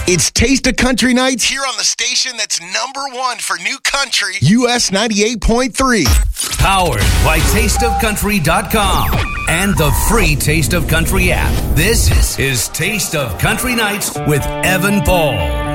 It's Taste of Country Nights here on the station that's #1 for new country, US 98.3. Powered by tasteofcountry.com and the free Taste of Country app. This is Taste of Country Nights with Evan Paul.